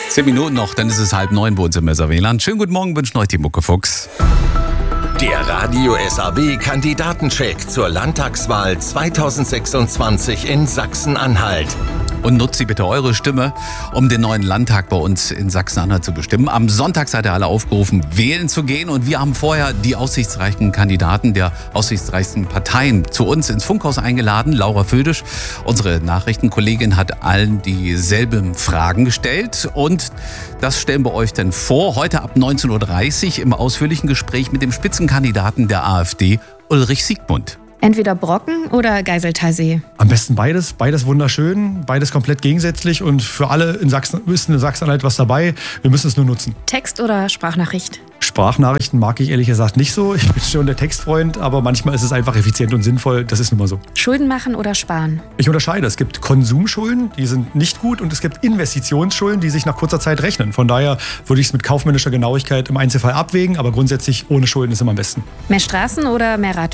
10 Minuten noch, dann ist es 8:30 bei uns im Messer-WLAN. Schönen guten Morgen, wünschen euch die Muckefuchs. Der Radio SAW Kandidatencheck zur Landtagswahl 2026 in Sachsen-Anhalt. Und nutzt Sie bitte eure Stimme, um den neuen Landtag bei uns in Sachsen-Anhalt zu bestimmen. Am Sonntag seid ihr alle aufgerufen, wählen zu gehen. Und wir haben vorher die aussichtsreichen Kandidaten der aussichtsreichsten Parteien zu uns ins Funkhaus eingeladen. Laura Födisch, unsere Nachrichtenkollegin, hat allen dieselben Fragen gestellt. Und das stellen wir euch dann vor, heute ab 19:30 Uhr im ausführlichen Gespräch mit dem Spitzenkandidaten der AfD, Ulrich Siegmund. Entweder Brocken oder Geiseltalsee. Am besten beides. Beides wunderschön, beides komplett gegensätzlich und für alle in Sachsen ist in Sachsen-Anhalt was dabei. Wir müssen es nur nutzen. Text oder Sprachnachricht? Sprachnachrichten mag ich ehrlich gesagt nicht so. Ich bin schon der Textfreund, aber manchmal ist es einfach effizient und sinnvoll. Das ist nun mal so. Schulden machen oder sparen? Ich unterscheide. Es gibt Konsumschulden, die sind nicht gut, und es gibt Investitionsschulden, die sich nach kurzer Zeit rechnen. Von daher würde ich es mit kaufmännischer Genauigkeit im Einzelfall abwägen, aber grundsätzlich ohne Schulden ist immer am besten. Mehr Straßen oder mehr Radwege?